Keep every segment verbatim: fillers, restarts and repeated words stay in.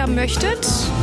haben möchtet.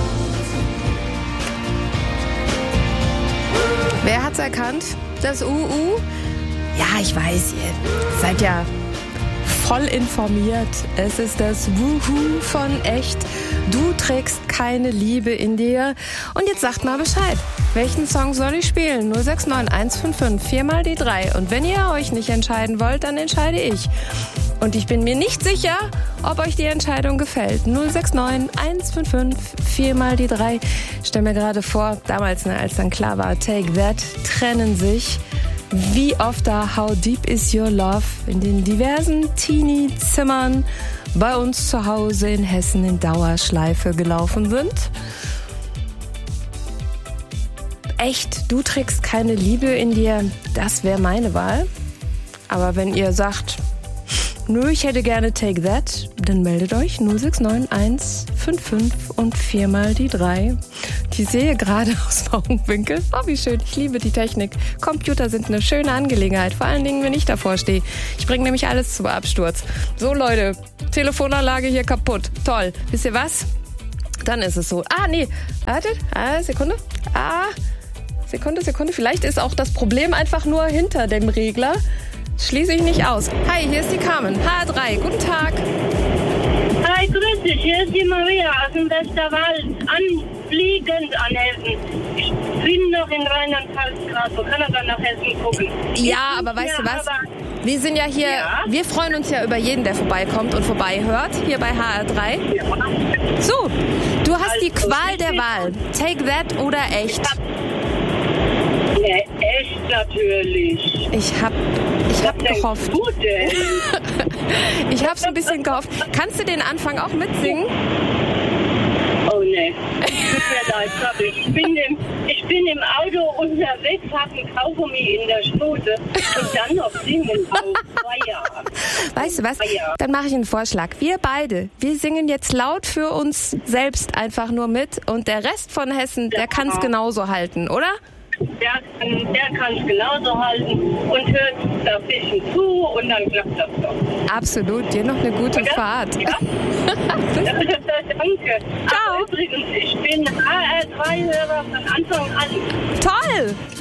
Wer hat's erkannt? Das U U? Ja, ich weiß, ihr seid ja voll informiert. Es ist das Wuhu von Echt. Du trägst keine Liebe in dir. Und jetzt sagt mal Bescheid. Welchen Song soll ich spielen? null sechs neun eins fünf fünf vier mal die drei. Und wenn ihr euch nicht entscheiden wollt, dann entscheide ich. Und ich bin mir nicht sicher, ob euch die Entscheidung gefällt. null sechs neun eins fünf fünf vier mal die drei. Ich stell mir gerade vor, damals, ne, als dann klar war, Take That trennen sich. Wie oft da How Deep Is Your Love in den diversen Teenie-Zimmern bei uns zu Hause in Hessen in Dauerschleife gelaufen sind. Echt, du trägst keine Liebe in dir, das wäre meine Wahl. Aber wenn ihr sagt, nö, ich hätte gerne Take That, dann meldet euch null sechs neun eins fünf fünf und vier mal die drei. Die sehe gerade aus dem Augenwinkel. Oh, wie schön, ich liebe die Technik. Computer sind eine schöne Angelegenheit, vor allen Dingen, wenn ich davor stehe. Ich bringe nämlich alles zum Absturz. So Leute, Telefonanlage hier kaputt. Toll. Wisst ihr was? Dann ist es so. Ah, nee, wartet, ah, Sekunde. Ah, Sekunde, Sekunde. Vielleicht ist auch das Problem einfach nur hinter dem Regler. Schließe ich nicht aus. Hi, hier ist die Carmen. H drei, guten Tag. Hi, grüß dich. Hier ist die Maria aus dem Westerwald. Anfliegend an Hessen. Ich bin noch in Rheinland-Pfalz gerade. Wir können dann nach Hessen gucken. Ja, aber weißt du was? Wir sind ja hier, ja? wir freuen uns ja über jeden, der vorbeikommt und vorbeihört, hier bei H R drei. Ja. So, du hast also, die Qual der Wahl. Take That oder Echt? Ja, echt natürlich. Ich hab, ich hab gehofft. Gut, ey. Ich hab's ein bisschen gehofft. Kannst du den Anfang auch mitsingen? Oh ne, tut mir leid, sorry. Ich bin im, ich bin im Auto unterwegs, hab einen Kaugummi in der Stute und dann noch singen auf zwei Jahre. Weißt du was? Dann mache ich einen Vorschlag. Wir beide, wir singen jetzt laut für uns selbst einfach nur mit und der Rest von Hessen, der kann's genauso halten, oder? Der kann der kann's genauso halten und hört da ein bisschen zu und dann klappt das doch. Absolut, dir noch eine gute Oder? Fahrt. Ja. Danke. Ciao. Ach, übrigens, ich bin H R drei Hörer von Anfang an. Toll!